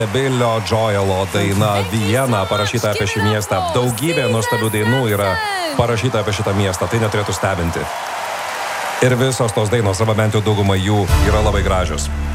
Billio Joelo daina Viena parašyta apie šį miestą. Daugybė nuostabių dainų yra parašyta apie šitą miestą. Tai neturėtų stebinti. Ir visos tos dainos, arba bent jau dauguma jų, yra labai gražios.